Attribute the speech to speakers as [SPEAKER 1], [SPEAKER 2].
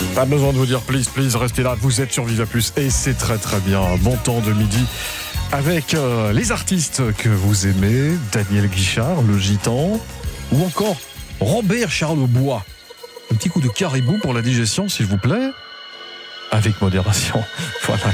[SPEAKER 1] Pas besoin de vous dire please, restez là, vous êtes sur Viva Plus et c'est très très bien. Bon temps de midi avec les artistes que vous aimez, Daniel Guichard, le Gitan, ou encore Robert Charlebois. Un petit coup de caribou pour la digestion, s'il vous plaît, avec modération. Voilà.